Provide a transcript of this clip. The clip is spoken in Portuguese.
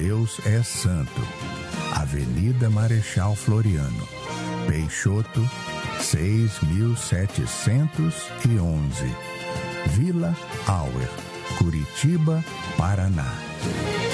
Deus é Santo, Avenida Marechal Floriano, Peixoto, 6.711, Vila Auer, Curitiba, Paraná.